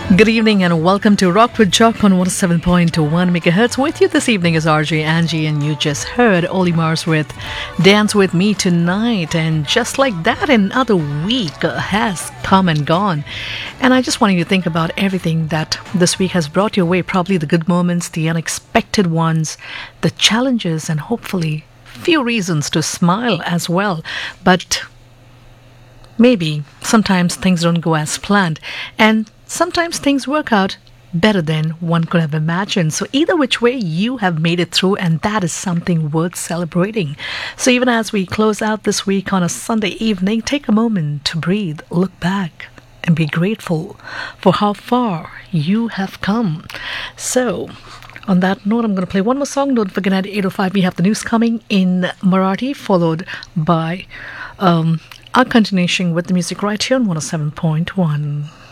Good evening and welcome to Rock with Jock on 107.1 MHz. With you this evening is RJ Angie, and you just heard Oli Mars with Dance With Me Tonight. And just like that, another week has come and gone. And I just want you to think about everything that this week has brought your way. Probably the good moments, the unexpected ones, the challenges, and hopefully few reasons to smile as well. But maybe sometimes things don't go as planned, and sometimes things work out better than one could have imagined. So either which way, you have made it through, and that is something worth celebrating. So even as we close out this week on a Sunday evening, take a moment to breathe, look back, and be grateful for how far you have come. So on that note, I'm going to play one more song. Don't forget at 8:05 we have the news coming in Marathi, followed by our continuation with the music right here on 107.1.